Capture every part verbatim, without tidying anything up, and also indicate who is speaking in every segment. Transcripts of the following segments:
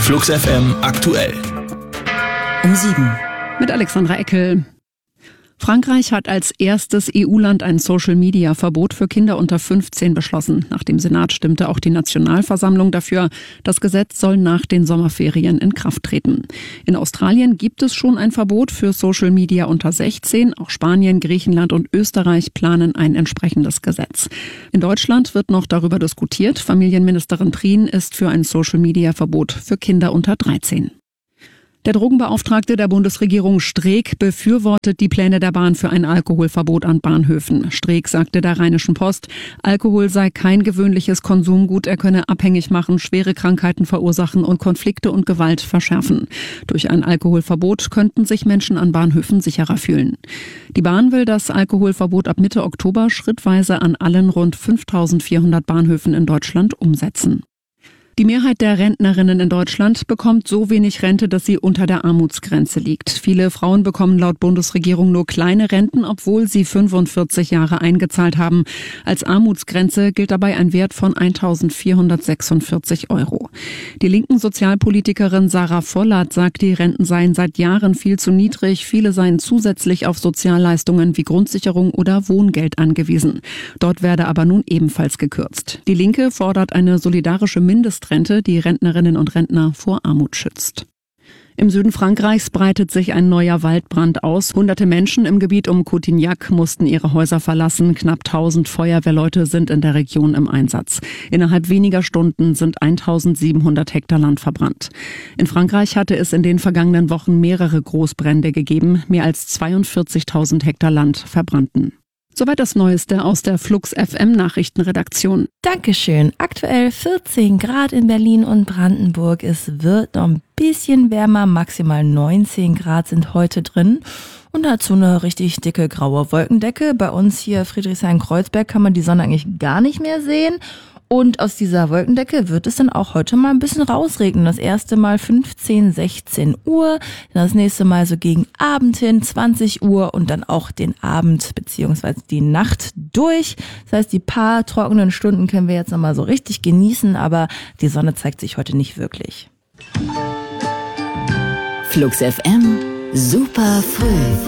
Speaker 1: Flux F M aktuell.
Speaker 2: Um sieben.
Speaker 3: Mit Alexandra Eckel. Frankreich hat als erstes E U-Land ein Social-Media-Verbot für Kinder unter fünfzehn beschlossen. Nach dem Senat stimmte auch die Nationalversammlung dafür. Das Gesetz soll nach den Sommerferien in Kraft treten. In Australien gibt es schon ein Verbot für Social-Media unter sechzehn. Auch Spanien, Griechenland und Österreich planen ein entsprechendes Gesetz. In Deutschland wird noch darüber diskutiert. Familienministerin Prien ist für ein Social-Media-Verbot für Kinder unter dreizehn. Der Drogenbeauftragte der Bundesregierung Streeck befürwortet die Pläne der Bahn für ein Alkoholverbot an Bahnhöfen. Streeck sagte der Rheinischen Post, Alkohol sei kein gewöhnliches Konsumgut, er könne abhängig machen, schwere Krankheiten verursachen und Konflikte und Gewalt verschärfen. Durch ein Alkoholverbot könnten sich Menschen an Bahnhöfen sicherer fühlen. Die Bahn will das Alkoholverbot ab Mitte Oktober schrittweise an allen rund fünftausendvierhundert Bahnhöfen in Deutschland umsetzen. Die Mehrheit der Rentnerinnen in Deutschland bekommt so wenig Rente, dass sie unter der Armutsgrenze liegt. Viele Frauen bekommen laut Bundesregierung nur kleine Renten, obwohl sie fünfundvierzig Jahre eingezahlt haben. Als Armutsgrenze gilt dabei ein Wert von eintausendvierhundertsechsundvierzig Euro. Die linken Sozialpolitikerin Sarah Vollert sagt, die Renten seien seit Jahren viel zu niedrig. Viele seien zusätzlich auf Sozialleistungen wie Grundsicherung oder Wohngeld angewiesen. Dort werde aber nun ebenfalls gekürzt. Die Linke fordert eine solidarische Mindest Rente, die Rentnerinnen und Rentner vor Armut schützt. Im Süden Frankreichs breitet sich ein neuer Waldbrand aus. Hunderte Menschen im Gebiet um Cotignac mussten ihre Häuser verlassen. Knapp tausend Feuerwehrleute sind in der Region im Einsatz. Innerhalb weniger Stunden sind eintausendsiebenhundert Hektar Land verbrannt. In Frankreich hatte es in den vergangenen Wochen mehrere Großbrände gegeben. Mehr als zweiundvierzigtausend Hektar Land verbrannten. Soweit das Neueste aus der Flux F M Nachrichtenredaktion.
Speaker 2: Dankeschön. Aktuell vierzehn Grad in Berlin und Brandenburg. Es wird noch ein bisschen wärmer, maximal neunzehn Grad sind heute drin. Und dazu eine richtig dicke graue Wolkendecke. Bei uns hier Friedrichshain-Kreuzberg kann man die Sonne eigentlich gar nicht mehr sehen. Und aus dieser Wolkendecke wird es dann auch heute mal ein bisschen rausregnen. Das erste Mal fünfzehn, sechzehn Uhr, dann das nächste Mal so gegen Abend hin, zwanzig Uhr und dann auch den Abend bzw. die Nacht durch. Das heißt, die paar trockenen Stunden können wir jetzt nochmal so richtig genießen, aber die Sonne zeigt sich heute nicht wirklich.
Speaker 4: Flux F M, super früh.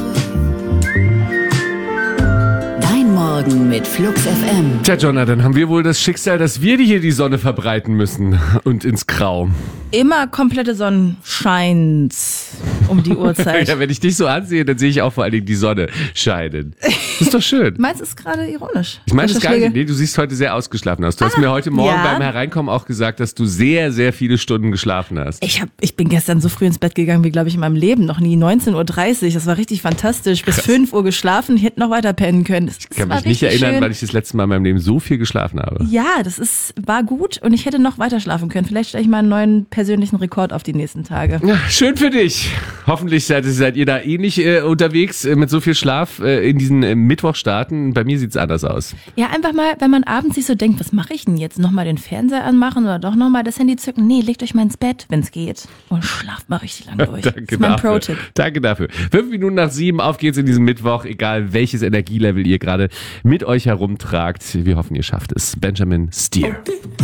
Speaker 4: Morgen mit Flux F M.
Speaker 5: Tja, Jonathan, haben wir wohl das Schicksal, dass wir dir hier die Sonne verbreiten müssen und ins Grau.
Speaker 2: Immer komplette Sonnenschein um die Uhrzeit.
Speaker 5: Ja, wenn ich dich so ansehe, dann sehe ich auch vor allen Dingen die Sonne scheinen. Das ist doch schön.
Speaker 2: Meinst du, es gerade ironisch?
Speaker 5: Ich meine es gar nicht. Nee, du siehst heute sehr ausgeschlafen aus. Du ah, hast mir heute Morgen
Speaker 2: ja.
Speaker 5: beim Hereinkommen auch gesagt, dass du sehr, sehr viele Stunden geschlafen hast.
Speaker 2: Ich, hab, ich bin gestern so früh ins Bett gegangen wie, glaube ich, in meinem Leben noch nie. neunzehn Uhr dreißig, das war richtig fantastisch. Bis Krass. fünf Uhr geschlafen, ich hätte noch weiter pennen können. Das,
Speaker 5: ich kann mich nicht erinnern, schön. weil ich das letzte Mal in meinem Leben so viel geschlafen habe.
Speaker 2: Ja, das ist, war gut und ich hätte noch weiter schlafen können. Vielleicht stelle ich mal einen neuen persönlichen Rekord auf die nächsten Tage.
Speaker 5: Ja, schön für dich. Hoffentlich seid, seid ihr da ähnlich äh, unterwegs äh, mit so viel Schlaf äh, in diesen äh, Mittwochstarten. Bei mir sieht es anders aus.
Speaker 2: Ja, einfach mal, wenn man abends sich so denkt, was mache ich denn jetzt? Nochmal den Fernseher anmachen oder doch nochmal das Handy zücken? Nee, legt euch mal ins Bett, wenn es geht. Und schlaft mal richtig lang durch.
Speaker 5: Danke
Speaker 2: das ist mein
Speaker 5: dafür.
Speaker 2: Pro-Tipp.
Speaker 5: Danke dafür. Fünf Minuten nach sieben, auf geht's in diesem Mittwoch. Egal welches Energielevel ihr gerade mit euch herumtragt. Wir hoffen, ihr schafft es. Benjamin Steer.